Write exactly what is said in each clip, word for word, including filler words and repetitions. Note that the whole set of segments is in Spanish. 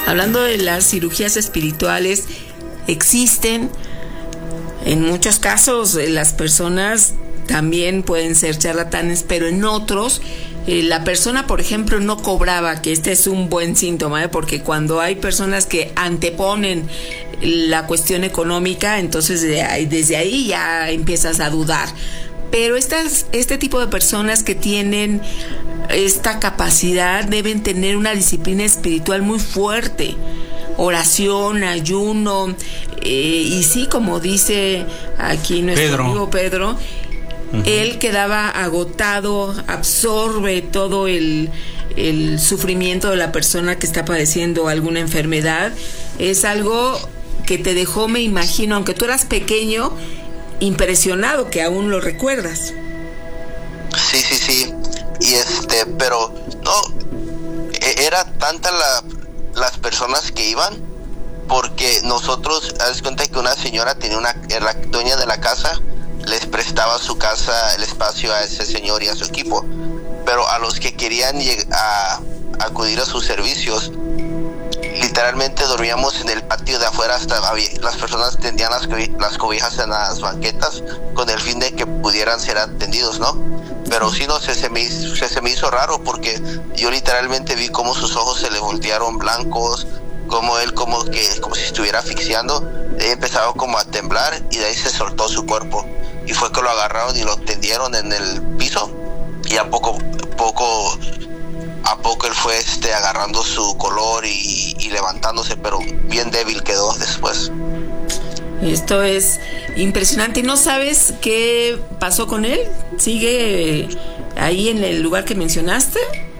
hablando de las cirugías espirituales, existen, en muchos casos las personas también pueden ser charlatanes, pero en otros eh, la persona, por ejemplo, no cobraba, que este es un buen síntoma, ¿eh? Porque cuando hay personas que anteponen la cuestión económica, entonces de ahí, desde ahí ya empiezas a dudar. Pero estas, este tipo de personas que tienen esta capacidad deben tener una disciplina espiritual muy fuerte, oración, ayuno, eh, y sí, como dice aquí nuestro Pedro. amigo Pedro, uh-huh. Él quedaba agotado, absorbe todo el, el sufrimiento de la persona que está padeciendo alguna enfermedad. Es algo que te dejó, me imagino, aunque tú eras pequeño, impresionado, que aún lo recuerdas. Sí, sí, sí. Y este, pero no, era tanta la, las personas que iban, porque nosotros, haz cuenta que una señora tenía una, la dueña de la casa, les prestaba su casa, el espacio a ese señor y a su equipo, pero a los que querían lleg- a, a acudir a sus servicios, literalmente dormíamos en el patio de afuera, hasta había, las personas tendían las, las cobijas en las banquetas con el fin de que pudieran ser atendidos, ¿no? Pero sí, no sé, se me, se, se me hizo raro, porque yo literalmente vi cómo sus ojos se le voltearon blancos, como él como que como si estuviera asfixiando. Él empezaba como a temblar y de ahí se soltó su cuerpo, y fue que lo agarraron y lo tendieron en el piso, y a poco poco a poco él fue este agarrando su color y, y levantándose, pero bien débil quedó después. Esto es impresionante. ¿Y no sabes qué pasó con él? ¿Sigue ahí en el lugar que mencionaste?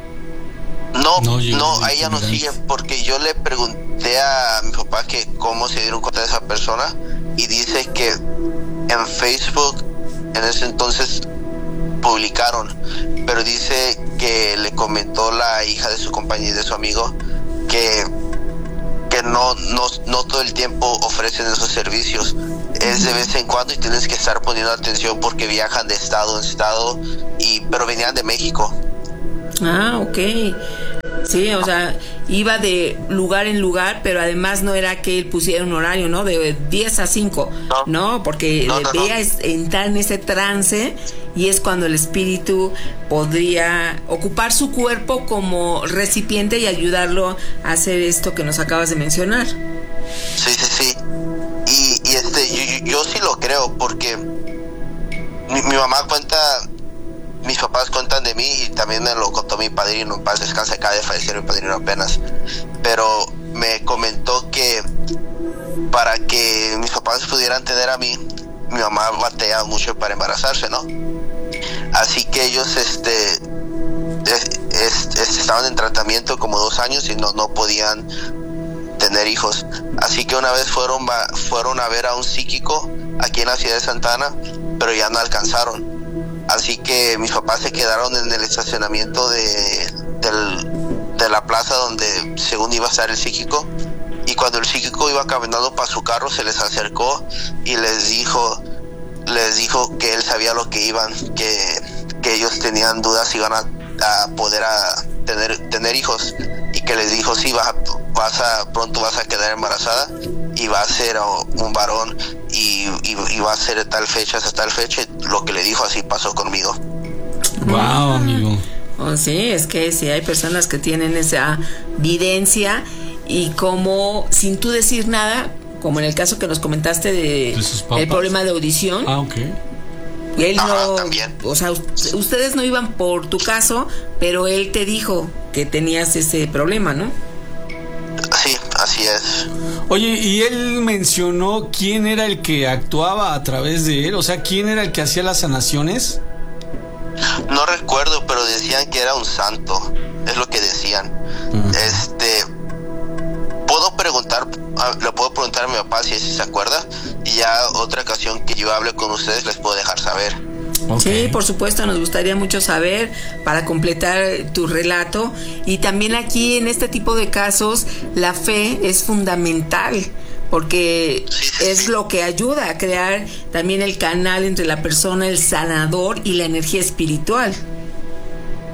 No, no, no, no ahí ya no sigue, porque yo le pregunté a mi papá que cómo se dieron cuenta de esa persona, y dice que en Facebook en ese entonces publicaron, pero dice que le comentó la hija de su compañero, de su amigo, que que no, no, no todo el tiempo ofrecen esos servicios, es de vez en cuando, y tienes que estar poniendo atención porque viajan de estado en estado, y pero venían de México. Ah, ok. Sí, o sea, iba de lugar en lugar, pero además no era que él pusiera un horario, ¿no? De diez a cinco, no, no porque no, no, debía no. entrar en ese trance, y es cuando el espíritu podría ocupar su cuerpo como recipiente y ayudarlo a hacer esto que nos acabas de mencionar. Sí, sí, sí. Y, y este, yo, yo, yo sí lo creo, porque mi, mi mamá cuenta, mis papás cuentan de mí, y también me lo contó mi padrino, en paz descanse, acaba de fallecer mi padrino apenas, pero me comentó que para que mis papás pudieran tener a mí, mi mamá batalla mucho para embarazarse, ¿no? Así que ellos este, es, es, es, estaban en tratamiento como dos años y no, no podían tener hijos. Así que una vez fueron, fueron a ver a un psíquico aquí en la ciudad de Santa Ana, pero ya no alcanzaron. Así que mis papás se quedaron en el estacionamiento de, del, de la plaza donde según iba a estar el psíquico, y cuando el psíquico iba caminando para su carro se les acercó y les dijo les dijo que él sabía lo que iban, que, que ellos tenían dudas si iban a, a poder a tener, tener hijos, y que les dijo sí, vas a, vas a pronto vas a quedar embarazada y va a ser un varón, y, y, y va a ser de tal fecha hasta tal fecha. Lo que le dijo, así pasó conmigo. Wow, amigo. Oh, sí, es que sí hay personas que tienen esa videncia, y como sin tú decir nada, como en el caso que nos comentaste de, de el problema de audición. Ah, ok. Él Ajá, no, también. O sea, ustedes no iban por tu caso, pero él te dijo que tenías ese problema, ¿no? Sí, así es. Oye, ¿y él mencionó quién era el que actuaba a través de él? O sea, ¿quién era el que hacía las sanaciones? No recuerdo, pero decían que era un santo, es lo que decían. Uh-huh. Este, puedo preguntar, le puedo preguntar a mi papá si se acuerda, y ya otra ocasión que yo hable con ustedes les puedo dejar saber. Okay. Sí, por supuesto, nos gustaría mucho saber para completar tu relato. Y también aquí en este tipo de casos la fe es fundamental, porque sí, sí, es sí. lo que ayuda a crear también el canal entre la persona, el sanador y la energía espiritual. Oh, sí, por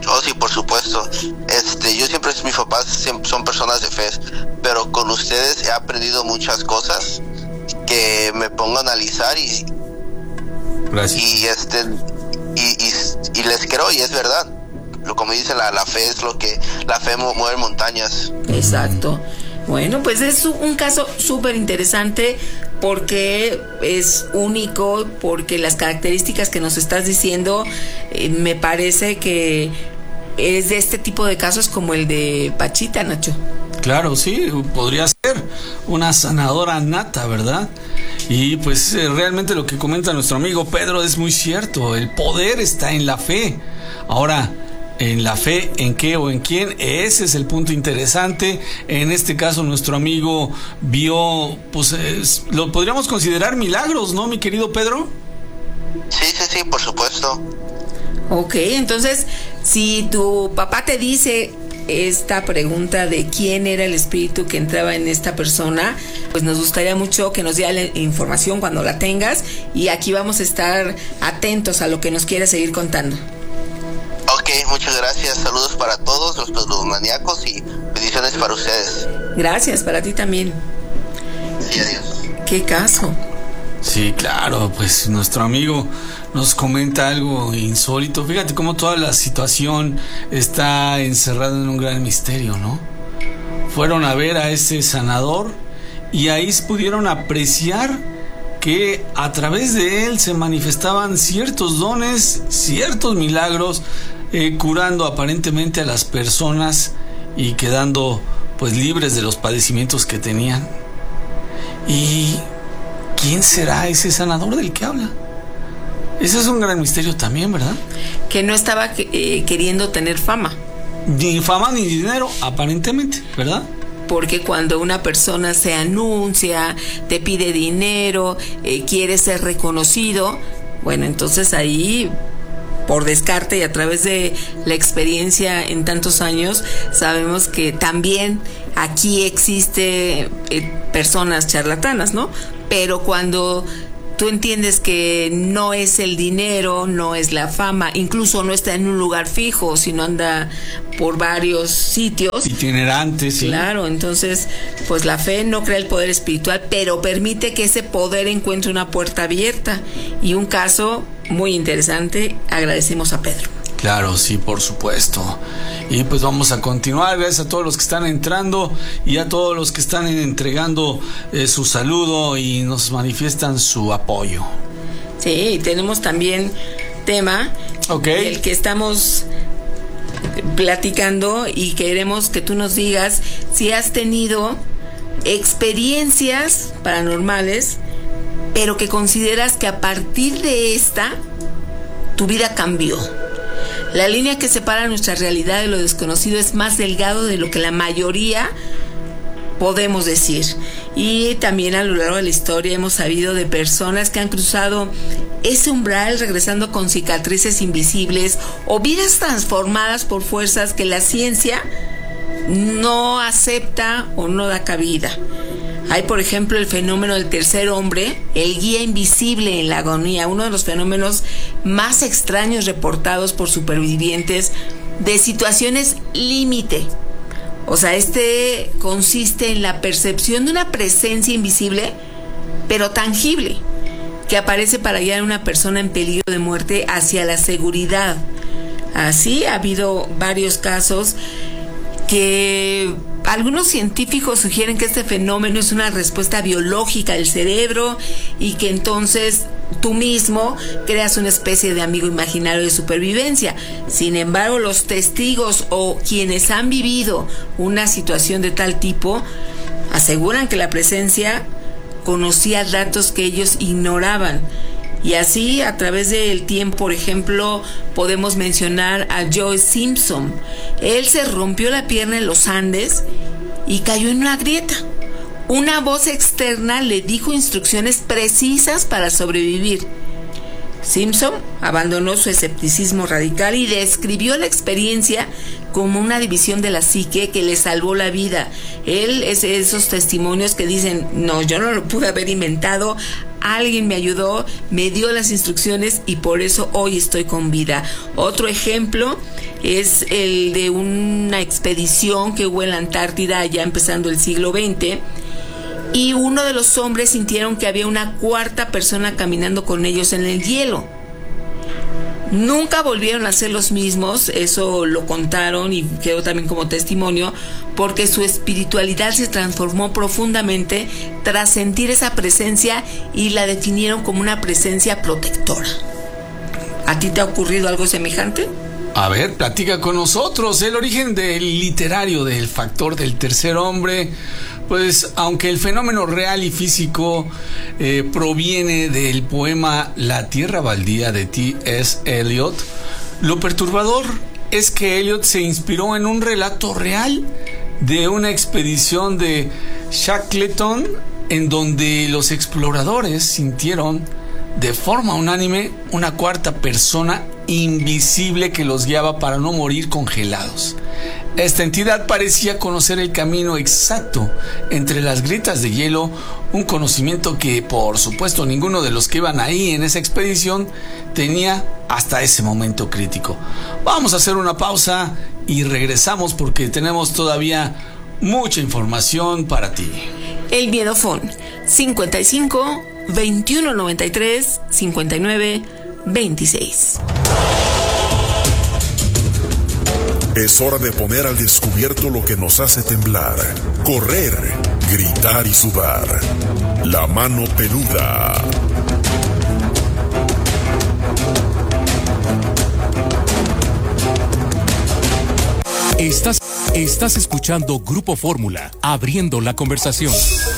por supuesto. Este, yo siempre, mis papás siempre son personas de fe, pero con ustedes he aprendido muchas cosas que me pongo a analizar y Gracias. y este y, y, y les creo, y es verdad. Lo como dice la, la fe es lo que la fe mueve montañas. Exacto. Bueno, pues es un caso súper interesante porque es único, porque las características que nos estás diciendo eh, me parece que es de este tipo de casos como el de Pachita, Nacho. Claro, sí, podría ser una sanadora nata, ¿verdad? Y pues eh, realmente lo que comenta nuestro amigo Pedro es muy cierto, el poder está en la fe. Ahora, ¿en la fe en qué o en quién? Ese es el punto interesante. En este caso nuestro amigo vio, pues es, lo podríamos considerar milagros, ¿no, mi querido Pedro? Sí, sí, sí, por supuesto. Ok, entonces, si tu papá te dice esta pregunta de quién era el espíritu que entraba en esta persona, pues nos gustaría mucho que nos diera la información cuando la tengas, y aquí vamos a estar atentos a lo que nos quieras seguir contando. Ok, muchas gracias. Saludos para todos los pseudomaníacos y bendiciones para ustedes. Gracias, para ti también. Sí, adiós. ¿Qué caso? Sí, claro, pues nuestro amigo nos comenta algo insólito. Fíjate cómo toda la situación está encerrada en un gran misterio, ¿no? Fueron a ver a ese sanador y ahí pudieron apreciar que a través de él se manifestaban ciertos dones, ciertos milagros, eh, curando aparentemente a las personas y quedando pues libres de los padecimientos que tenían. ¿Y quién será ese sanador del que habla? Ese es un gran misterio también, ¿verdad? Que no estaba eh, queriendo tener fama. Ni fama ni dinero, aparentemente, ¿verdad? Porque cuando una persona se anuncia, te pide dinero, eh, quiere ser reconocido, bueno, entonces ahí, por descarte y a través de la experiencia en tantos años, sabemos que también aquí existe eh, personas charlatanas, ¿no? Pero cuando tú entiendes que no es el dinero, no es la fama, incluso no está en un lugar fijo, sino anda por varios sitios. Itinerantes, sí. Claro, entonces, pues la fe no crea el poder espiritual, pero permite que ese poder encuentre una puerta abierta. Y un caso muy interesante, agradecemos a Pedro. Claro, sí, por supuesto. Y pues vamos a continuar. Gracias a todos los que están entrando y a todos los que están entregando eh, su saludo y nos manifiestan su apoyo. Sí, tenemos también tema okay. del que estamos platicando y queremos que tú nos digas si has tenido experiencias paranormales, pero que consideras que a partir de esta tu vida cambió. La línea que separa nuestra realidad de lo desconocido es más delgado de lo que la mayoría podemos decir. Y también a lo largo de la historia hemos sabido de personas que han cruzado ese umbral regresando con cicatrices invisibles o vidas transformadas por fuerzas que la ciencia no acepta o no da cabida. Hay, por ejemplo, el fenómeno del tercer hombre, el guía invisible en la agonía, uno de los fenómenos más extraños reportados por supervivientes de situaciones límite. O sea, este consiste en la percepción de una presencia invisible, pero tangible, que aparece para guiar a una persona en peligro de muerte hacia la seguridad. Así ha habido varios casos que algunos científicos sugieren que este fenómeno es una respuesta biológica del cerebro y que entonces tú mismo creas una especie de amigo imaginario de supervivencia. Sin embargo, los testigos o quienes han vivido una situación de tal tipo aseguran que la presencia conocía datos que ellos ignoraban. Y así, a través del tiempo, por ejemplo, podemos mencionar a Joe Simpson. Él se rompió la pierna en los Andes y cayó en una grieta. Una voz externa le dijo instrucciones precisas para sobrevivir. Simpson abandonó su escepticismo radical y describió la experiencia como una división de la psique que le salvó la vida. Él es de esos testimonios que dicen, no, yo no lo pude haber inventado, alguien me ayudó, me dio las instrucciones y por eso hoy estoy con vida. Otro ejemplo es el de una expedición que hubo en la Antártida ya empezando el siglo veinte, y uno de los hombres sintieron que había una cuarta persona caminando con ellos en el hielo. Nunca volvieron a ser los mismos, eso lo contaron y quedó también como testimonio, porque su espiritualidad se transformó profundamente tras sentir esa presencia y la definieron como una presencia protectora. ¿A ti te ha ocurrido algo semejante? A ver, platica con nosotros. El origen del literario del factor del tercer hombre, pues aunque el fenómeno real y físico eh, proviene del poema La Tierra Baldía de T S Eliot, lo perturbador es que Eliot se inspiró en un relato real de una expedición de Shackleton en donde los exploradores sintieron de forma unánime una cuarta persona invisible que los guiaba para no morir congelados. Esta entidad parecía conocer el camino exacto entre las grietas de hielo, un conocimiento que, por supuesto, ninguno de los que iban ahí en esa expedición tenía hasta ese momento crítico. Vamos a hacer una pausa y regresamos porque tenemos todavía mucha información para ti. El Miedofón, cincuenta y cinco, veintiuno noventa y tres, cincuenta y nueve, veintiséis. Es hora de poner al descubierto lo que nos hace temblar, correr, gritar y sudar. La mano peluda. Estás, estás escuchando Grupo Fórmula, abriendo la conversación.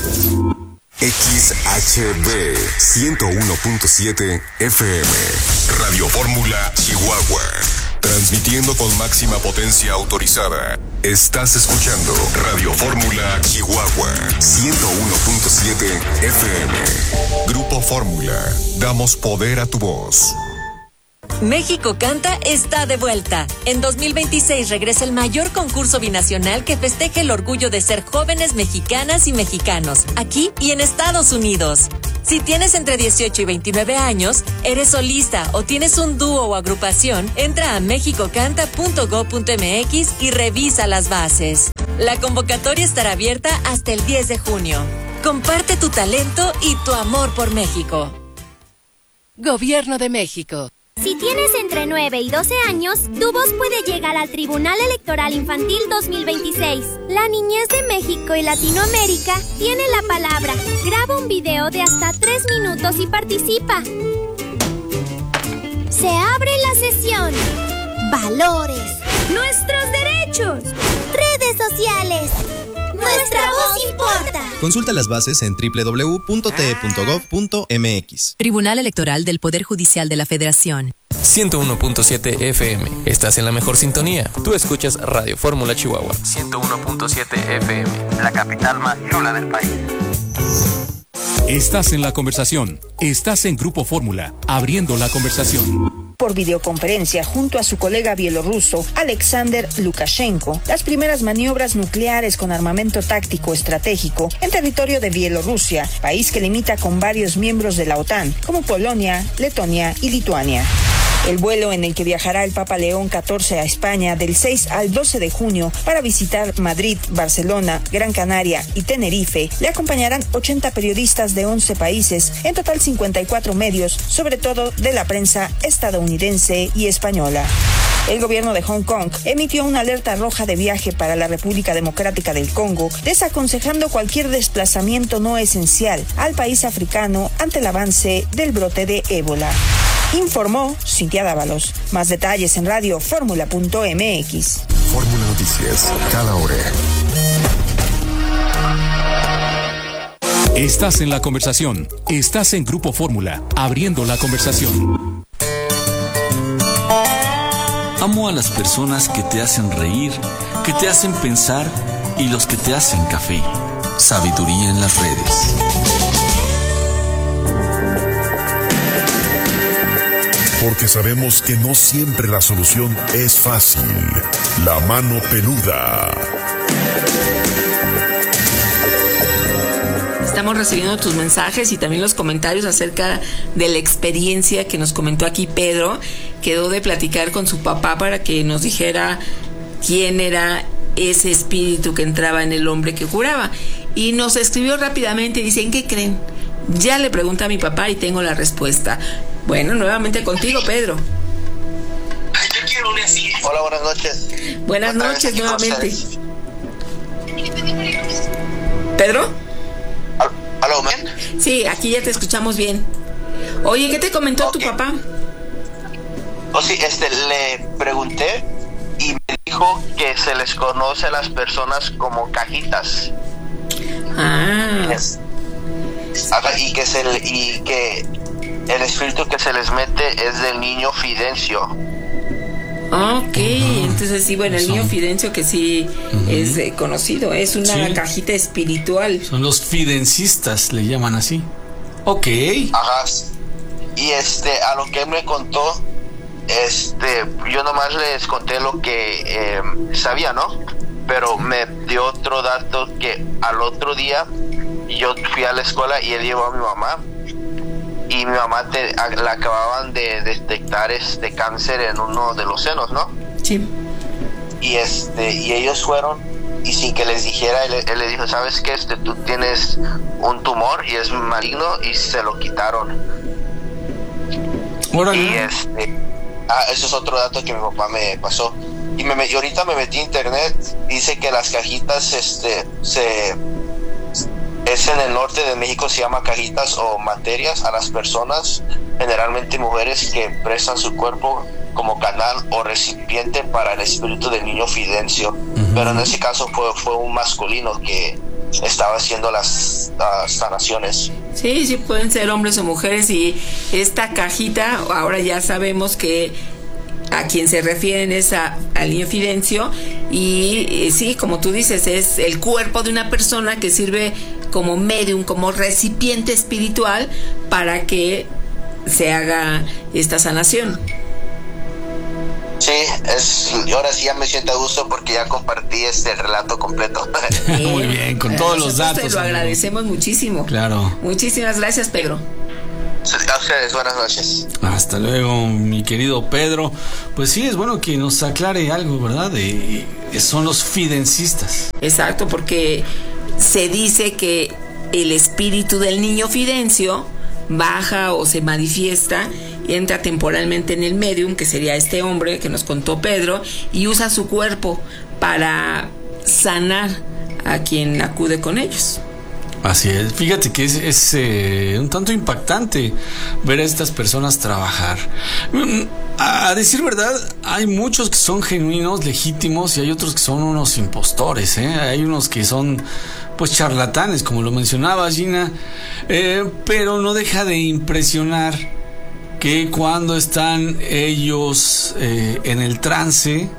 X H B ciento uno punto siete F M, Radio Fórmula Chihuahua. Transmitiendo con máxima potencia autorizada. Estás escuchando Radio Fórmula Chihuahua ciento uno punto siete F M. Grupo Fórmula. Damos poder a tu voz. México Canta está de vuelta. En dos mil veintiséis regresa el mayor concurso binacional que festeja el orgullo de ser jóvenes mexicanas y mexicanos, aquí y en Estados Unidos. Si tienes entre dieciocho y veintinueve años, eres solista o tienes un dúo o agrupación, entra a mexico canta punto gob punto m x y revisa las bases. La convocatoria estará abierta hasta el diez de junio. Comparte tu talento y tu amor por México. Gobierno de México. Si tienes entre nueve y doce años, tu voz puede llegar al Tribunal Electoral Infantil dos mil veintiséis. La niñez de México y Latinoamérica tiene la palabra. Graba un video de hasta tres minutos y participa. Se abre la sesión. Valores. Nuestros derechos. Redes sociales. Nuestra voz importa. Consulta las bases en doble u doble u doble u punto t e punto gob punto m x. Tribunal Electoral del Poder Judicial de la Federación. ciento uno punto siete F M. Estás en la mejor sintonía. Tú escuchas Radio Fórmula Chihuahua. ciento uno punto siete F M. La capital más chula del país. Estás en la conversación. Estás en Grupo Fórmula, abriendo la conversación. Por videoconferencia junto a su colega bielorruso Alexander Lukashenko, las primeras maniobras nucleares con armamento táctico estratégico en territorio de Bielorrusia, país que limita con varios miembros de la OTAN, como Polonia, Letonia y Lituania. El vuelo en el que viajará el Papa León catorce a España del seis al doce de junio para visitar Madrid, Barcelona, Gran Canaria y Tenerife, le acompañarán ochenta periodistas de once países, en total cincuenta y cuatro medios, sobre todo de la prensa estadounidense y española. El gobierno de Hong Kong emitió una alerta roja de viaje para la República Democrática del Congo, desaconsejando cualquier desplazamiento no esencial al país africano ante el avance del brote de ébola. Informó Cintia Dávalos. Más detalles en radio fórmula punto m x. Fórmula Noticias, cada hora. Estás en la conversación. Estás en Grupo Fórmula, abriendo la conversación. Amo a las personas que te hacen reír, que te hacen pensar y los que te hacen café. Sabiduría en las redes. Porque sabemos que no siempre la solución es fácil. La mano peluda. estamos recibiendo tus mensajes y también los comentarios acerca de la experiencia que nos comentó aquí Pedro. Quedó de platicar con su papá para que nos dijera quién era ese espíritu que entraba en el hombre que curaba. Y nos escribió rápidamente y dice, ¿en qué creen? Ya le pregunté a mi papá y tengo la respuesta. Bueno, nuevamente contigo, Pedro. Hola, buenas noches. Buenas Otra noches vez nuevamente. ¿Pedro? ¿Aló, men? Sí, aquí ya te escuchamos bien. Oye, ¿qué te comentó okay. tu papá? Oh, sí, este, le pregunté y me dijo que se les conoce a las personas como cajitas. Ah. Es, y que se le, y que el espíritu que se les mete es del niño Fidencio. Ok, uh-huh. Entonces sí, bueno, el niño Fidencio que sí uh-huh. es eh, conocido, es una sí. cajita espiritual. Son los fidencistas, le llaman así. Ok. Ajá. Y este, a lo que él me contó, este, yo nomás les conté lo que eh, sabía, ¿no? Pero me dio otro dato que al otro día yo fui a la escuela y él llevó a mi mamá. Y mi mamá te, a, la acababan de detectar este cáncer en uno de los senos, ¿no? Sí. Y este y ellos fueron y sin que les dijera, él, él le dijo, ¿sabes qué? Este, tú tienes un tumor y es maligno, y se lo quitaron. Órale. Y este, ah, eso es otro dato que mi papá me pasó. Y, me, y ahorita me metí a internet, dice que las cajitas, este, se... es en el norte de México, se llama cajitas o materias a las personas, generalmente mujeres, que prestan su cuerpo como canal o recipiente para el espíritu del niño Fidencio. Uh-huh. Pero en ese caso fue, fue un masculino que estaba haciendo las, las sanaciones. Sí, sí, pueden ser hombres o mujeres. Y esta cajita, ahora ya sabemos que a quien se refieren es a, al niño Fidencio. Y eh, sí, como tú dices, es el cuerpo de una persona que sirve como medium, como recipiente espiritual para que se haga esta sanación. Sí, es, ahora sí ya me siento a gusto porque ya compartí este relato completo. Bien. Muy bien, con todos los datos. Te lo agradecemos muchísimo. Claro. Muchísimas gracias, Pedro. A ustedes, buenas noches. Hasta luego, mi querido Pedro. Pues sí, es bueno que nos aclare algo, ¿verdad? De, son los fidencistas. Exacto, porque se dice que el espíritu del niño Fidencio baja o se manifiesta, entra temporalmente en el medium, que sería este hombre que nos contó Pedro, y usa su cuerpo para sanar a quien acude con ellos. Así es, fíjate que es, es eh, un tanto impactante ver a estas personas trabajar. A decir verdad, hay muchos que son genuinos, legítimos, y hay otros que son unos impostores, ¿eh? Hay unos que son pues charlatanes, como lo mencionaba Gina, eh, pero no deja de impresionar que cuando están ellos eh, en el trance,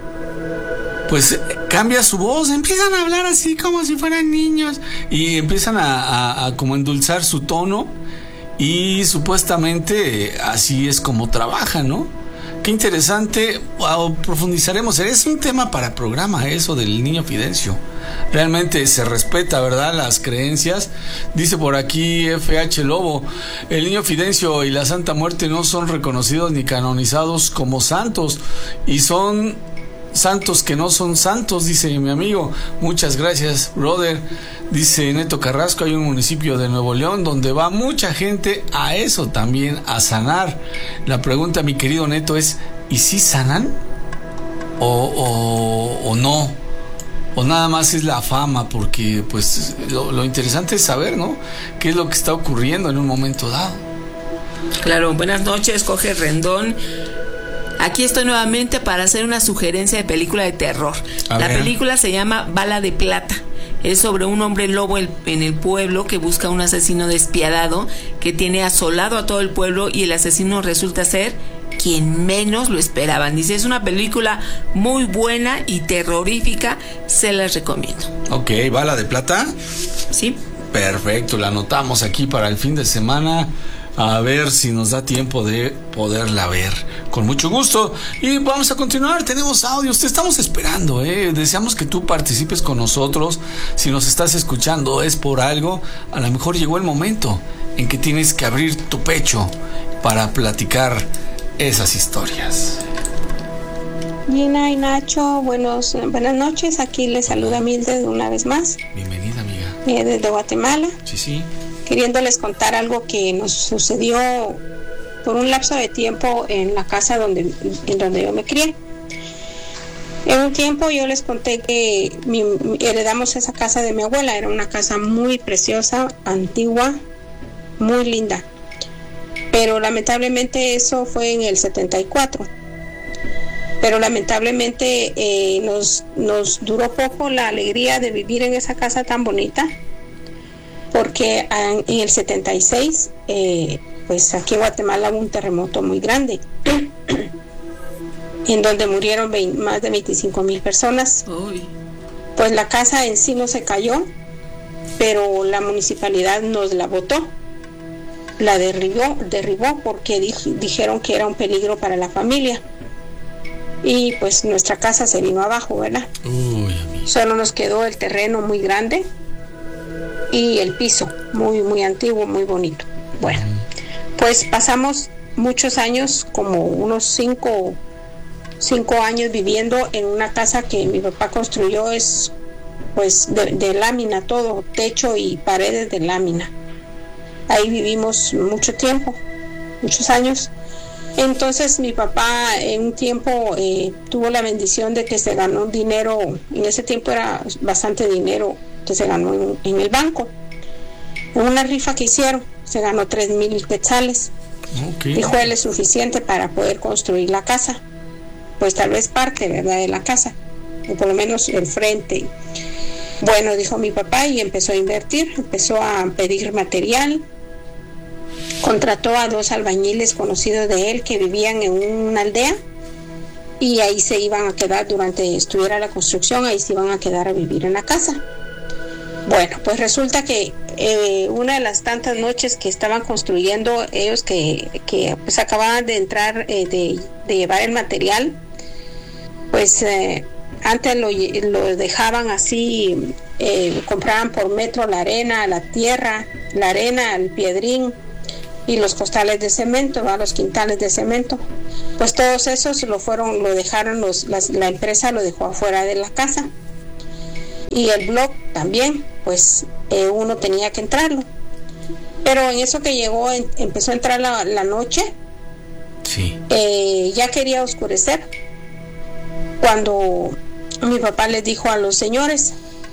pues cambia su voz, empiezan a hablar así como si fueran niños y empiezan a, a, a como endulzar su tono, y supuestamente así es como trabajan, ¿no? Qué interesante. Wow, profundizaremos. Es un tema para programa eso del niño Fidencio. Realmente se respeta, ¿verdad?, las creencias. Dice por aquí F H Lobo, el niño Fidencio y la Santa Muerte no son reconocidos ni canonizados como santos, y son santos que no son santos, dice mi amigo. Muchas gracias, brother. Dice Neto Carrasco, hay un municipio de Nuevo León donde va mucha gente a eso también, a sanar. La pregunta, mi querido Neto, es, ¿y si sanan? ¿O, o, o no? ¿O nada más es la fama? Porque pues lo, lo interesante es saber, ¿no?, qué es lo que está ocurriendo en un momento dado. Claro, buenas noches, Jorge Rendón. Aquí estoy nuevamente para hacer una sugerencia de película de terror. A la ver. película se llama Bala de Plata. Es sobre un hombre lobo en el pueblo que busca a un asesino despiadado que tiene asolado a todo el pueblo, y el asesino resulta ser quien menos lo esperaban. Dice, es una película muy buena y terrorífica, se las recomiendo. Ok, Bala de Plata. Sí. Perfecto, la anotamos aquí para el fin de semana. A ver si nos da tiempo de poderla ver. Con mucho gusto. Y vamos a continuar. Tenemos audios. Te estamos esperando, ¿eh? Deseamos que tú participes con nosotros. Si nos estás escuchando es por algo. A lo mejor llegó el momento en que tienes que abrir tu pecho para platicar esas historias. Gina y Nacho, buenos, buenas noches. Aquí les saluda Mildred una vez más. Bienvenida, amiga. Eh, desde Guatemala. Sí, sí. Queriéndoles contar algo que nos sucedió por un lapso de tiempo en la casa donde, en donde yo me crié. En un tiempo yo les conté que mi, heredamos esa casa de mi abuela. Era una casa muy preciosa, antigua, muy linda. Pero lamentablemente eso fue en el setenta y cuatro. Pero lamentablemente eh, nos, nos duró poco la alegría de vivir en esa casa tan bonita, porque en, en el setenta y seis, eh, pues aquí en Guatemala hubo un terremoto muy grande, en donde murieron veinte, más de veinticinco mil personas. Uy. Pues la casa en sí no se cayó, pero la municipalidad nos la botó, la derribó, derribó porque di, dijeron que era un peligro para la familia. Y pues nuestra casa se vino abajo, ¿verdad? Uy, solo nos quedó el terreno muy grande y el piso muy muy antiguo, muy bonito. Bueno, pues pasamos muchos años, como unos cinco cinco años viviendo en una casa que mi papá construyó, es pues de, de lámina todo, techo y paredes de lámina. Ahí vivimos mucho tiempo, muchos años. Entonces mi papá en un tiempo eh, tuvo la bendición de que se ganó dinero, en ese tiempo era bastante dinero que se ganó en, en el banco, en una rifa que hicieron, se ganó tres mil quetzales. Okay. Dijo él, es suficiente para poder construir la casa, pues tal vez parte, ¿verdad?, de la casa, o por lo menos el frente. Bueno, dijo mi papá, y empezó a invertir, empezó a pedir material. Contrató a dos albañiles conocidos de él que vivían en una aldea y ahí se iban a quedar durante estuviera la construcción, ahí se iban a quedar a vivir en la casa. Bueno, pues resulta que eh, una de las tantas noches que estaban construyendo ellos, que, que pues acababan de entrar, eh, de, de llevar el material, pues eh, antes lo, lo dejaban así, eh, compraban por metro la arena, la tierra, la arena, el piedrín y los costales de cemento, ¿va? Los quintales de cemento. Pues todos esos lo fueron, lo dejaron, los, las, la empresa lo dejó afuera de la casa. Y el blog también, pues eh, uno tenía que entrarlo. Pero en eso que llegó, en, empezó a entrar la, la noche, sí. eh, ya quería oscurecer, cuando mi papá les dijo a los señores,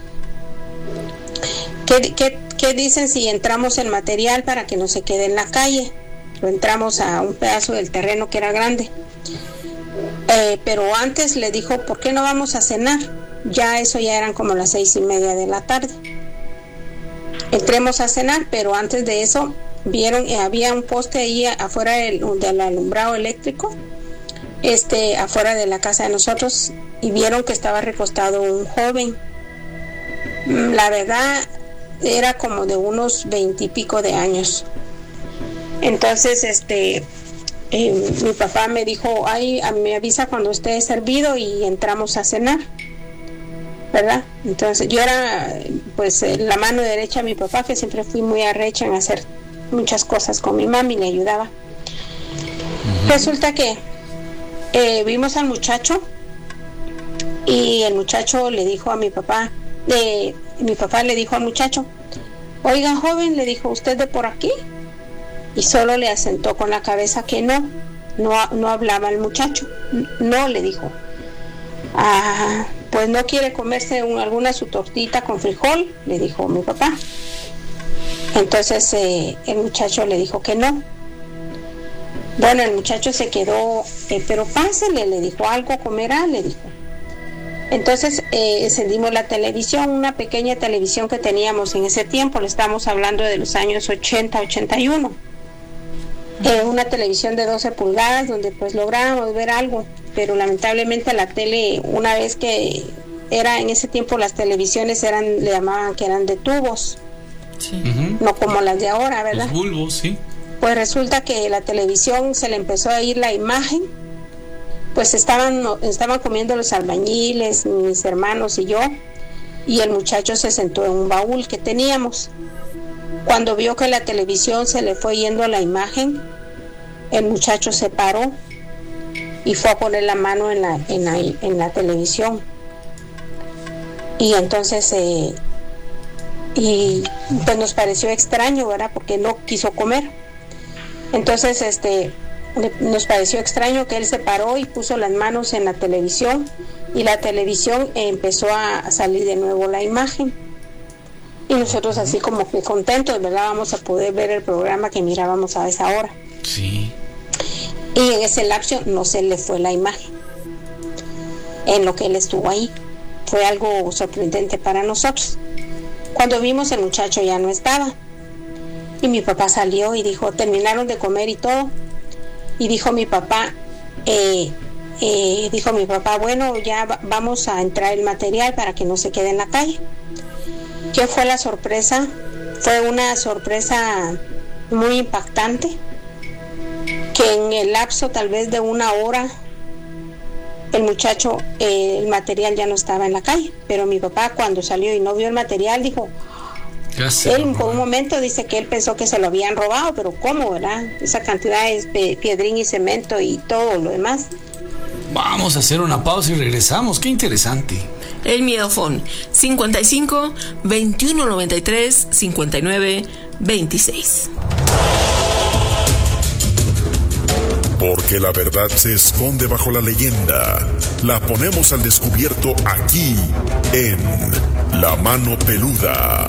¿qué, qué ¿qué dicen si entramos el material para que no se quede en la calle? Lo entramos a un pedazo del terreno que era grande. Eh, pero antes le dijo, ¿por qué no vamos a cenar? Ya eso ya eran como las seis y media de la tarde. Entremos a cenar, pero antes de eso vieron, eh, había un poste ahí afuera del, del alumbrado eléctrico, este, afuera de la casa de nosotros, y vieron que estaba recostado un joven. La verdad, era como de unos veintipico de años. Entonces este eh, mi papá me dijo, ay, me avisa cuando esté servido y entramos a cenar, ¿verdad? Entonces yo era pues la mano derecha de mi papá, que siempre fui muy arrecha en hacer muchas cosas con mi mami, le ayudaba. Uh-huh. Resulta que eh, vimos al muchacho y el muchacho le dijo a mi papá, de mi papá le dijo al muchacho, oiga joven, le dijo, ¿usted de por aquí? Y solo le asentó con la cabeza que no, no, no hablaba el muchacho, no, le dijo. Ah, pues no quiere comerse un, alguna su tortita con frijol, le dijo mi papá. Entonces eh, el muchacho le dijo que no. Bueno, el muchacho se quedó, eh, pero pásele, le dijo, algo comerá, le dijo. Entonces eh, encendimos la televisión, una pequeña televisión que teníamos en ese tiempo, le estamos hablando de los años ochenta, ochenta y uno. Eh, una televisión de doce pulgadas donde pues lográbamos ver algo, pero lamentablemente la tele, una vez que era en ese tiempo las televisiones eran, le llamaban que eran de tubos, sí. Uh-huh. No como las de ahora, ¿verdad? Los bulbos, sí. Pues resulta que la televisión se le empezó a ir la imagen pues estaban, estaban comiendo los albañiles, mis hermanos y yo, y el muchacho se sentó en un baúl que teníamos. Cuando vio que la televisión se le fue yendo la imagen, el muchacho se paró y fue a poner la mano en la, en la, en la televisión. Y entonces, eh, y pues nos pareció extraño, ¿verdad? Porque no quiso comer. Entonces, este, nos pareció extraño que él se paró y puso las manos en la televisión, y la televisión empezó a salir de nuevo la imagen. Y nosotros así como que contentos, ¿verdad? Vamos a poder ver el programa que mirábamos a esa hora. Sí. Y en ese lapso no se le fue la imagen en lo que él estuvo ahí. Fue algo sorprendente para nosotros. Cuando vimos, el muchacho ya no estaba. Y mi papá salió y dijo, terminaron de comer y todo. Y dijo mi papá, eh, eh, dijo mi papá, bueno, ya va- vamos a entrar el material para que no se quede en la calle. ¿Qué fue la sorpresa? Fue una sorpresa muy impactante, que en el lapso tal vez de una hora el muchacho, eh, el material ya no estaba en la calle, pero mi papá cuando salió y no vio el material dijo, Ya sé. él por un momento dice que él pensó que se lo habían robado, pero ¿cómo, verdad? Esa cantidad es pe- piedrín y cemento y todo lo demás. Vamos a hacer una pausa y regresamos. Qué interesante. El Miedofón cincuenta y cinco, veintiuno noventa y tres, cincuenta y nueve, veintiséis. Porque la verdad se esconde bajo la leyenda. La ponemos al descubierto aquí en La Mano Peluda.